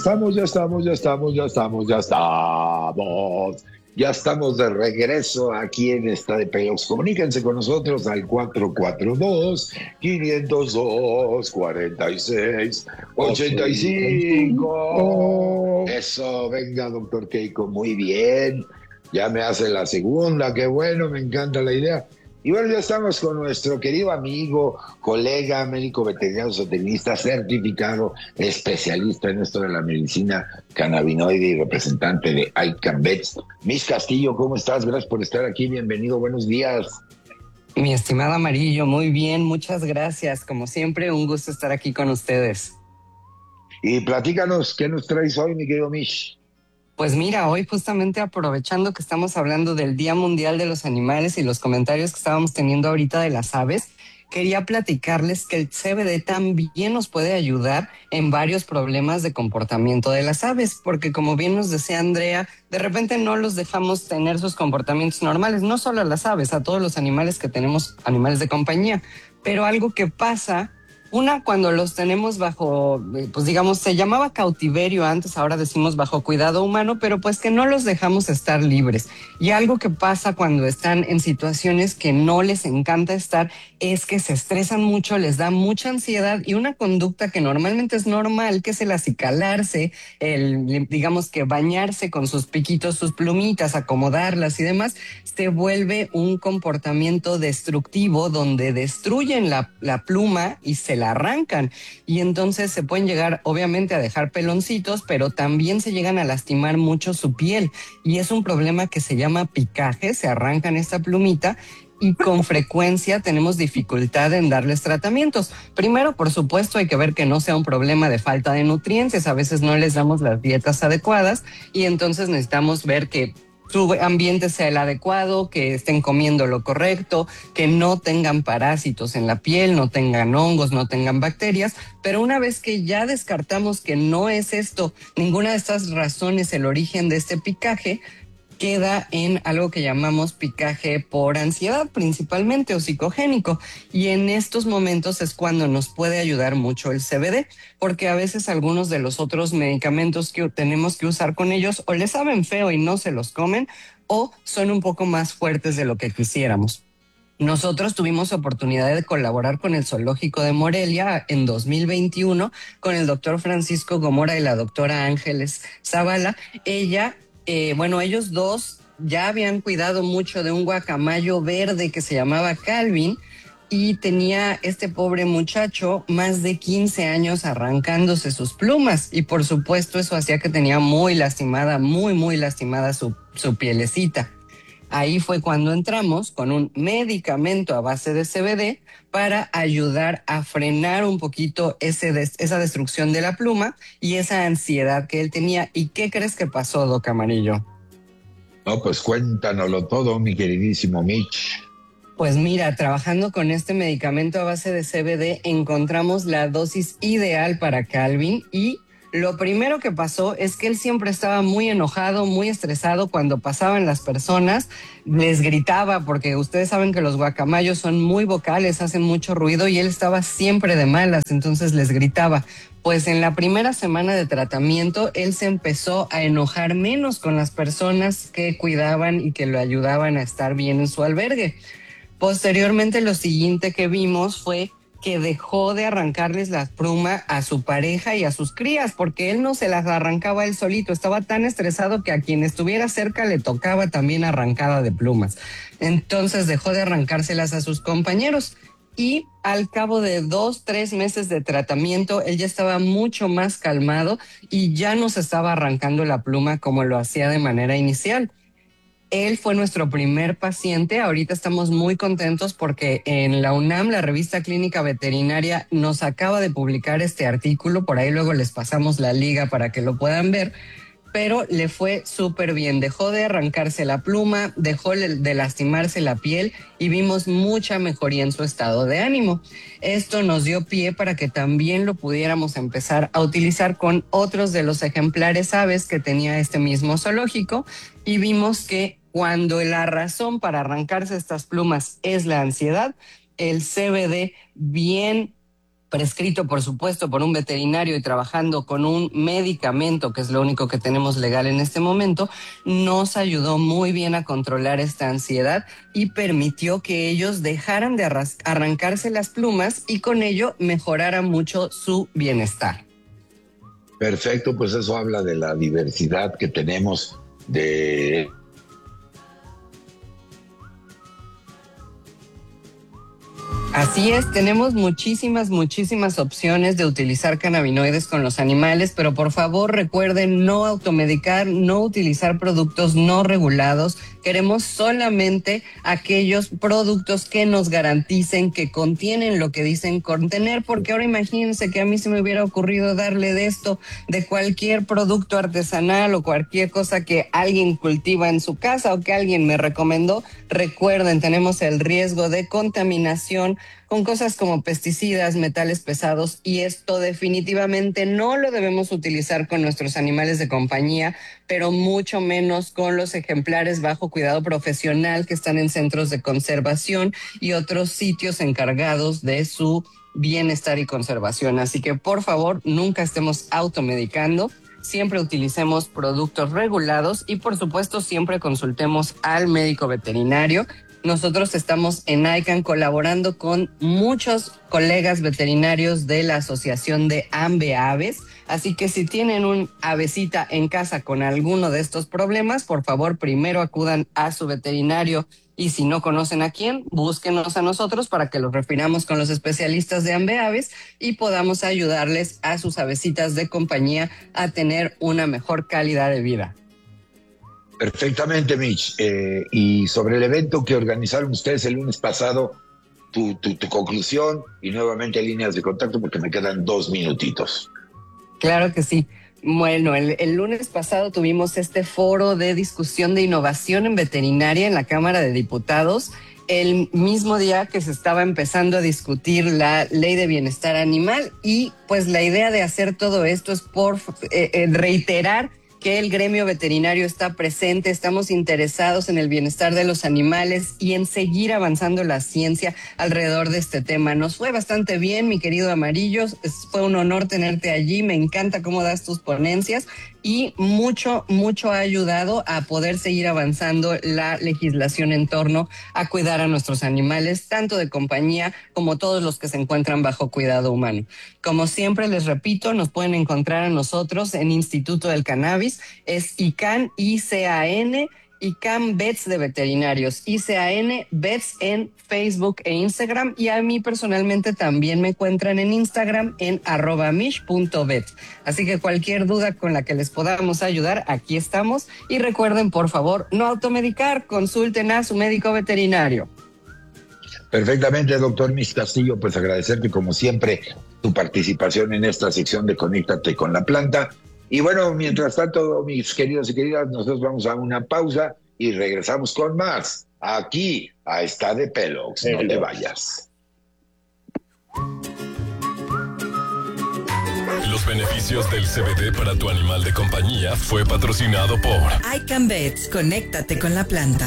Ya estamos de regreso aquí en esta de Pelox. Comuníquense con nosotros al 442-502-4685. Eso, venga, doctor Keiko, muy bien. Ya me hace la segunda, qué bueno, me encanta la idea. Y bueno, ya estamos con nuestro querido amigo, colega, médico veterinario zootecnista, certificado, especialista en esto de la medicina cannabinoide y representante de ICANN Vets. Mish Castillo, ¿cómo estás? Gracias por estar aquí, bienvenido, buenos días. Mi estimado Amarillo, muy bien, muchas gracias. Como siempre, un gusto estar aquí con ustedes. Y platícanos, ¿qué nos traes hoy, mi querido Mish? Pues mira, hoy justamente aprovechando que estamos hablando del Día Mundial de los Animales y los comentarios que estábamos teniendo ahorita de las aves, quería platicarles que el CBD también nos puede ayudar en varios problemas de comportamiento de las aves, porque como bien nos decía Andrea, de repente no los dejamos tener sus comportamientos normales, no solo a las aves, a todos los animales que tenemos, animales de compañía, pero algo que pasa. Cuando los tenemos bajo, pues digamos, se llamaba cautiverio antes, ahora decimos bajo cuidado humano, pero pues que no los dejamos estar libres. Y algo que pasa cuando están en situaciones que no les encanta estar es que se estresan mucho, les da mucha ansiedad y una conducta que normalmente es normal, que es el acicalarse, digamos que bañarse con sus piquitos, sus plumitas, acomodarlas y demás, se vuelve un comportamiento destructivo donde destruyen la pluma y se la arrancan. Y entonces se pueden llegar, obviamente, a dejar peloncitos, pero también se llegan a lastimar mucho su piel. Y es un problema que se llama picaje, se arrancan esta plumita y con frecuencia tenemos dificultad en darles tratamientos. Primero, por supuesto, hay que ver que no sea un problema de falta de nutrientes. A veces no les damos las dietas adecuadas y entonces necesitamos ver que su ambiente sea el adecuado, que estén comiendo lo correcto, que no tengan parásitos en la piel, no tengan hongos, no tengan bacterias. Pero una vez que ya descartamos que no es esto, ninguna de estas razones el origen de este picaje, queda en algo que llamamos picaje por ansiedad principalmente o psicogénico. Y en estos momentos es cuando nos puede ayudar mucho el CBD, porque a veces algunos de los otros medicamentos que tenemos que usar con ellos o les saben feo y no se los comen o son un poco más fuertes de lo que quisiéramos. Nosotros tuvimos oportunidad de colaborar con el Zoológico de Morelia en 2021 con el doctor Francisco Gomora y la doctora Ángeles Zavala. Ellos dos ya habían cuidado mucho de un guacamayo verde que se llamaba Calvin y tenía este pobre muchacho más de 15 años arrancándose sus plumas y por supuesto eso hacía que tenía muy lastimada, muy lastimada su pielecita. Ahí fue cuando entramos con un medicamento a base de CBD para ayudar a frenar un poquito esa destrucción de la pluma y esa ansiedad que él tenía. ¿Y qué crees que pasó, Doc Amarillo? No, pues cuéntanoslo todo, mi queridísimo Mitch. Pues mira, trabajando con este medicamento a base de CBD encontramos la dosis ideal para Calvin y lo primero que pasó es que él siempre estaba muy enojado, muy estresado cuando pasaban las personas, les gritaba porque ustedes saben que los guacamayos son muy vocales, hacen mucho ruido y él estaba siempre de malas, entonces les gritaba. Pues en la primera semana de tratamiento él se empezó a enojar menos con las personas que cuidaban y que lo ayudaban a estar bien en su albergue. Posteriormente, lo siguiente que vimos fue que dejó de arrancarles la pluma a su pareja y a sus crías, porque él no se las arrancaba él solito, estaba tan estresado que a quien estuviera cerca le tocaba también arrancada de plumas. Entonces dejó de arrancárselas a sus compañeros y al cabo de 2, 3 meses de tratamiento, él ya estaba mucho más calmado y ya no se estaba arrancando la pluma como lo hacía de manera inicial. Él fue nuestro primer paciente. Ahorita estamos muy contentos porque en la UNAM, la revista Clínica Veterinaria, nos acaba de publicar este artículo. Por ahí luego les pasamos la liga para que lo puedan ver. Pero le fue súper bien. Dejó de arrancarse la pluma, dejó de lastimarse la piel y vimos mucha mejoría en su estado de ánimo. Esto nos dio pie para que también lo pudiéramos empezar a utilizar con otros de los ejemplares aves que tenía este mismo zoológico y vimos que cuando la razón para arrancarse estas plumas es la ansiedad, el CBD bien prescrito, por supuesto, por un veterinario y trabajando con un medicamento, que es lo único que tenemos legal en este momento, nos ayudó muy bien a controlar esta ansiedad y permitió que ellos dejaran de arrancarse las plumas y con ello mejorara mucho su bienestar. Perfecto, pues eso habla de la diversidad que tenemos de... Así es, tenemos muchísimas opciones de utilizar cannabinoides con los animales, pero por favor recuerden no automedicar, no utilizar productos no regulados. Queremos solamente aquellos productos que nos garanticen que contienen lo que dicen contener, porque ahora imagínense que a mí se me hubiera ocurrido darle de esto, de cualquier producto artesanal o cualquier cosa que alguien cultiva en su casa o que alguien me recomendó. Recuerden, tenemos el riesgo de contaminación con cosas como pesticidas, metales pesados, y esto definitivamente no lo debemos utilizar con nuestros animales de compañía, pero mucho menos con los ejemplares bajo cuidado profesional que están en centros de conservación y otros sitios encargados de su bienestar y conservación. Así que por favor, nunca estemos automedicando. Siempre utilicemos productos regulados y por supuesto siempre consultemos al médico veterinario. Nosotros estamos en ICANN colaborando con muchos colegas veterinarios de la Asociación de Ambeaves. Así que si tienen un avecita en casa con alguno de estos problemas, por favor primero acudan a su veterinario. Y si no conocen a quién, búsquenos a nosotros para que los refiramos con los especialistas de Ambeaves y podamos ayudarles a sus avecitas de compañía a tener una mejor calidad de vida. Perfectamente, Mitch. Y sobre el evento que organizaron ustedes el lunes pasado, tu conclusión y nuevamente líneas de contacto porque me quedan 2 minutitos. Claro que sí. Bueno, el lunes pasado tuvimos este foro de discusión de innovación en veterinaria en la Cámara de Diputados, el mismo día que se estaba empezando a discutir la Ley de Bienestar Animal, y pues la idea de hacer todo esto es por reiterar que el gremio veterinario está presente, estamos interesados en el bienestar de los animales y en seguir avanzando la ciencia alrededor de este tema. Nos fue bastante bien, mi querido Amarillo, fue un honor tenerte allí, me encanta cómo das tus ponencias y mucho ha ayudado a poder seguir avanzando la legislación en torno a cuidar a nuestros animales, tanto de compañía como todos los que se encuentran bajo cuidado humano. Como siempre les repito, nos pueden encontrar a nosotros en Instituto del Cannabis, es ICANN, ICAN, ICANN Vets de veterinarios, ICAN Vets en Facebook e Instagram, y a mí personalmente también me encuentran en Instagram en @mish.vet. Así que cualquier duda con la que les podamos ayudar, aquí estamos, y recuerden por favor no automedicar, consulten a su médico veterinario. Perfectamente, doctor Mitch Castillo, pues agradecerte como siempre tu participación en esta sección de Conéctate con la Planta. Y bueno, mientras tanto, mis queridos y queridas, nosotros vamos a una pausa y regresamos con más. Aquí, a Está de Pelox, no te vayas. Los beneficios del CBD para tu animal de compañía fue patrocinado por ICANN Vets, conéctate con la planta.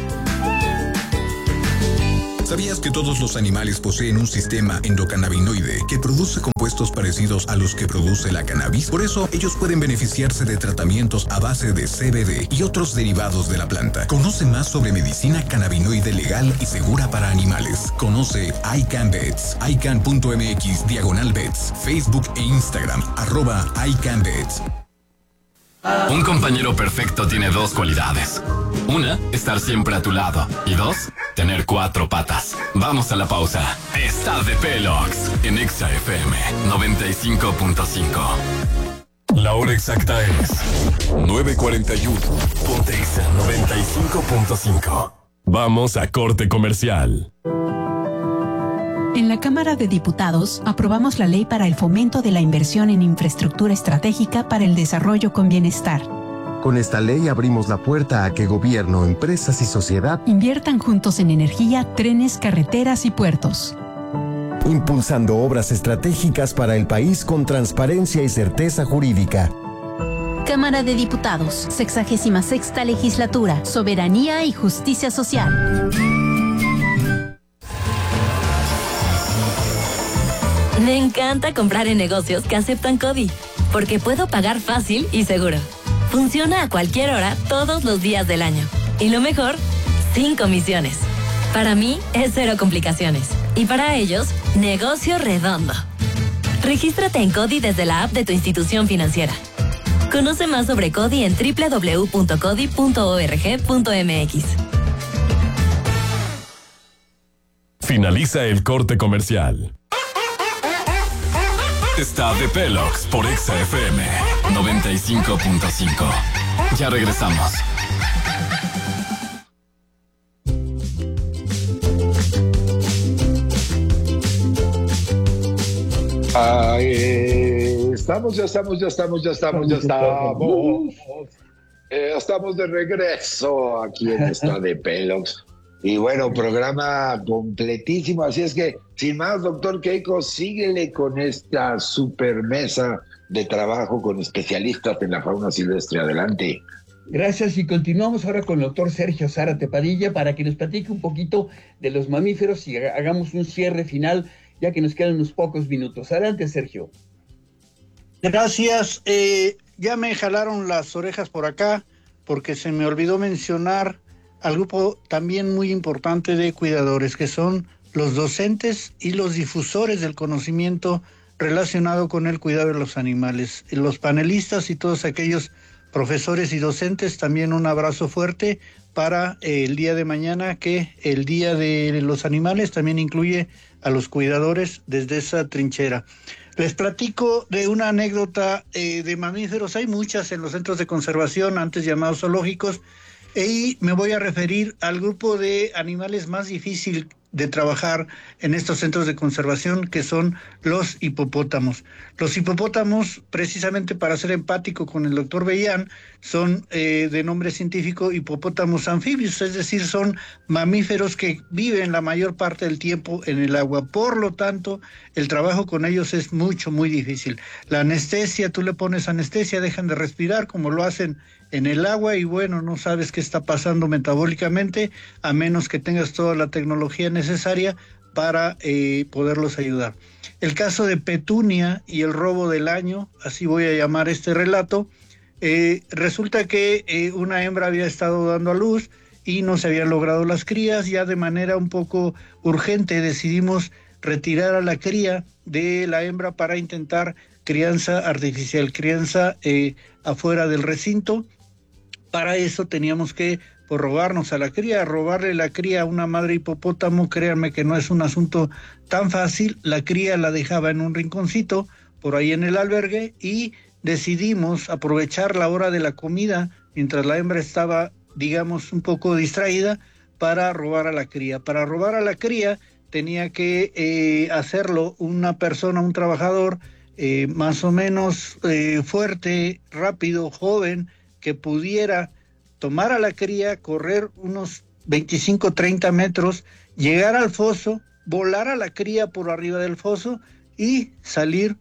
¿Sabías que todos los animales poseen un sistema endocannabinoide que produce compuestos parecidos a los que produce la cannabis? Por eso, ellos pueden beneficiarse de tratamientos a base de CBD y otros derivados de la planta. Conoce más sobre medicina cannabinoide legal y segura para animales. Conoce ICANN Vets, ican.mx/vets, Facebook e Instagram, @ICANN Vets. Un compañero perfecto tiene 2 cualidades. 1, estar siempre a tu lado. Y 2, tener 4 patas. Vamos a la pausa. Está de Pelox en Exa FM 95.5. La hora exacta es 9:41. Ponte Exa 95.5. Vamos a corte comercial. En la Cámara de Diputados aprobamos la ley para el fomento de la inversión en infraestructura estratégica para el desarrollo con bienestar. Con esta ley abrimos la puerta a que gobierno, empresas y sociedad inviertan juntos en energía, trenes, carreteras y puertos. Impulsando obras estratégicas para el país con transparencia y certeza jurídica. Cámara de Diputados, 66ª Legislatura, Soberanía y Justicia Social. Me encanta comprar en negocios que aceptan CODI, porque puedo pagar fácil y seguro. Funciona a cualquier hora, todos los días del año. Y lo mejor, sin comisiones. Para mí es cero complicaciones. Y para ellos, negocio redondo. Regístrate en CODI desde la app de tu institución financiera. Conoce más sobre CODI en www.codi.org.mx. Finaliza el corte comercial. Está de Pelox por Exa FM 95.5. Ya regresamos. Ya estamos de regreso aquí en esta de Pelox. Y bueno, programa completísimo, así es que, sin más, doctor Keiko, síguele con esta super mesa de trabajo con especialistas en la fauna silvestre. Adelante. Gracias, y continuamos ahora con el doctor Sergio Zárate Padilla para que nos platique un poquito de los mamíferos y hagamos un cierre final, ya que nos quedan unos pocos minutos. Adelante, Sergio. Gracias. Ya me jalaron las orejas por acá porque se me olvidó mencionar al grupo también muy importante de cuidadores, que son los docentes y los difusores del conocimiento relacionado con el cuidado de los animales. Los panelistas y todos aquellos profesores y docentes, también un abrazo fuerte para el día de mañana, que el Día de los Animales también incluye a los cuidadores desde esa trinchera. Les platico de una anécdota de mamíferos. Hay muchas en los centros de conservación, antes llamados zoológicos, y me voy a referir al grupo de animales más difícil de trabajar en estos centros de conservación, que son los hipopótamos. Los hipopótamos, precisamente para ser empático con el doctor Bellán, son de nombre científico hipopótamos anfibios, es decir, son mamíferos que viven la mayor parte del tiempo en el agua. Por lo tanto, el trabajo con ellos es muy difícil. La anestesia, tú le pones anestesia, dejan de respirar como lo hacen en el agua y bueno, no sabes qué está pasando metabólicamente, a menos que tengas toda la tecnología necesaria para poderlos ayudar. El caso de Petunia y el robo del año, así voy a llamar este relato, resulta que una hembra había estado dando a luz y no se habían logrado las crías. Ya de manera un poco urgente decidimos retirar a la cría de la hembra para intentar crianza artificial, crianza afuera del recinto. Para eso teníamos que robarnos a la cría, robarle la cría a una madre hipopótamo. Créanme que no es un asunto tan fácil. La cría la dejaba en un rinconcito por ahí en el albergue y decidimos aprovechar la hora de la comida mientras la hembra estaba, digamos, un poco distraída, para robar a la cría. Para robar a la cría tenía que hacerlo una persona, un trabajador más o menos fuerte, rápido, joven, que pudiera tomar a la cría, correr unos 25-30 metros, llegar al foso, volar a la cría por arriba del foso y salir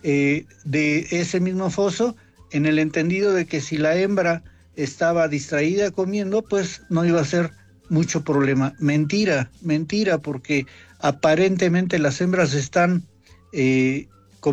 de ese mismo foso, en el entendido de que si la hembra estaba distraída comiendo, pues no iba a ser mucho problema. Mentira, porque aparentemente las hembras están